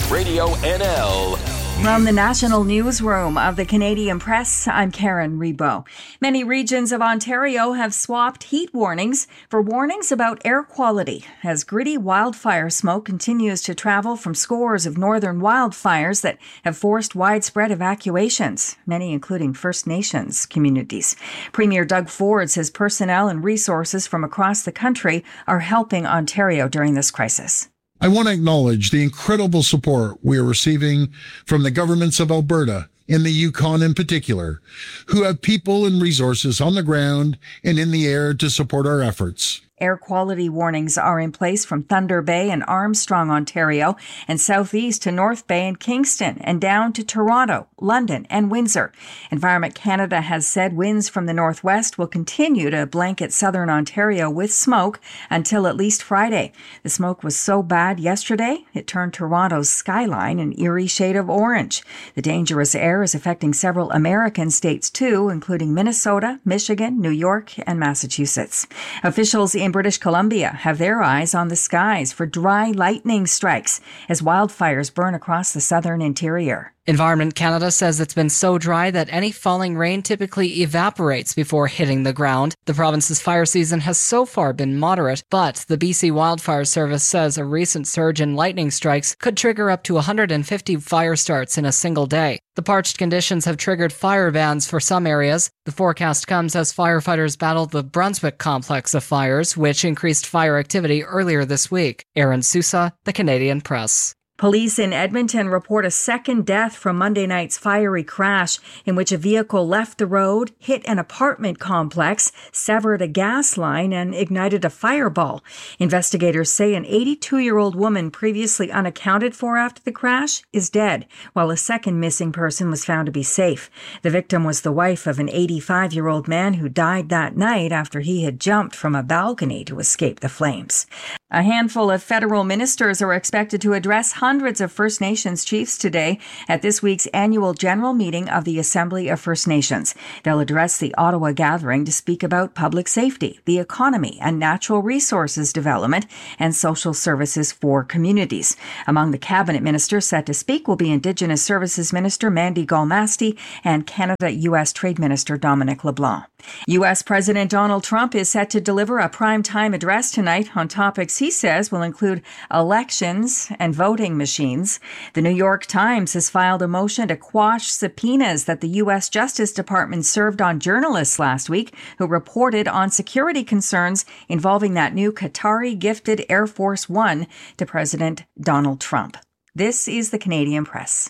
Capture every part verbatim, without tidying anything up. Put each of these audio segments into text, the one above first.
Radio N L. From the National Newsroom of the Canadian Press, I'm Karen Rebo. Many regions of Ontario have swapped heat warnings for warnings about air quality as gritty wildfire smoke continues to travel from scores of northern wildfires that have forced widespread evacuations, many including First Nations communities. Premier Doug Ford says personnel and resources from across the country are helping Ontario during this crisis. I want to acknowledge the incredible support we are receiving from the governments of Alberta and the Yukon in particular, who have people and resources on the ground and in the air to support our efforts. Air quality warnings are in place from Thunder Bay and Armstrong, Ontario, and southeast to North Bay and Kingston, and down to Toronto, London, and Windsor. Environment Canada has said winds from the northwest will continue to blanket southern Ontario with smoke until at least Friday. The smoke was so bad yesterday, it turned Toronto's skyline an eerie shade of orange. The dangerous air is affecting several American states too, including Minnesota, Michigan, New York, and Massachusetts. Officials in In British Columbia have their eyes on the skies for dry lightning strikes as wildfires burn across the southern interior. Environment Canada says it's been so dry that any falling rain typically evaporates before hitting the ground. The province's fire season has so far been moderate, but the B C Wildfire Service says a recent surge in lightning strikes could trigger up to one hundred fifty fire starts in a single day. The parched conditions have triggered fire bans for some areas. The forecast comes as firefighters battle the Brunswick complex of fires, which increased fire activity earlier this week. Aaron Sousa, The Canadian Press. Police in Edmonton report a second death from Monday night's fiery crash in which a vehicle left the road, hit an apartment complex, severed a gas line, and ignited a fireball. Investigators say an eighty-two-year-old woman previously unaccounted for after the crash is dead, while a second missing person was found to be safe. The victim was the wife of an eighty-five-year-old man who died that night after he had jumped from a balcony to escape the flames. A handful of federal ministers are expected to address hundreds of First Nations chiefs today at this week's annual general meeting of the Assembly of First Nations. They'll address the Ottawa gathering to speak about public safety, the economy, and natural resources development and social services for communities. Among the cabinet ministers set to speak will be Indigenous Services Minister Mandy Galmasti and Canada-U S Trade Minister Dominic LeBlanc. U S President Donald Trump is set to deliver a prime-time address tonight on topics he says will include elections and voting machines. The New York Times has filed a motion to quash subpoenas that the U S Justice Department served on journalists last week who reported on security concerns involving that new Qatari-gifted Air Force One to President Donald Trump. This is the Canadian Press.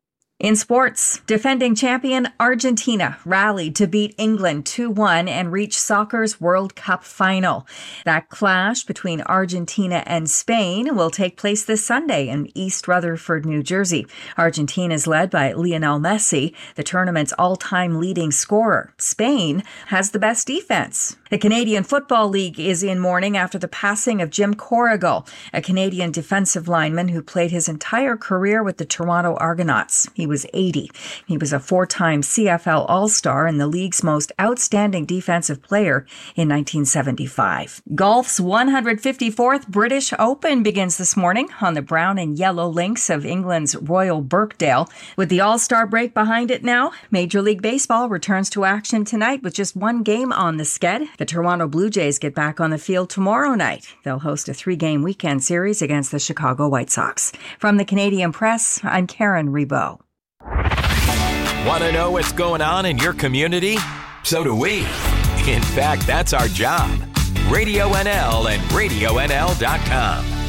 In sports, defending champion Argentina rallied to beat England two one and reach soccer's World Cup final. That clash between Argentina and Spain will take place this Sunday in East Rutherford, New Jersey. Argentina is led by Lionel Messi, the tournament's all-time leading scorer. Spain has the best defense. The Canadian Football League is in mourning after the passing of Jim Corrigal, a Canadian defensive lineman who played his entire career with the Toronto Argonauts. He was eighty. He was a four-time C F L All-Star and the league's most outstanding defensive player in nineteen seventy-five. Golf's one hundred fifty-fourth British Open begins this morning on the brown and yellow links of England's Royal Birkdale. With the All-Star break behind it now, Major League Baseball returns to action tonight with just one game on the sked. The Toronto Blue Jays get back on the field tomorrow night. They'll host a three-game weekend series against the Chicago White Sox. From the Canadian Press, I'm Karen Rebo. Want to know what's going on in your community? So do we. In fact, that's our job. Radio N L and radio N L dot com.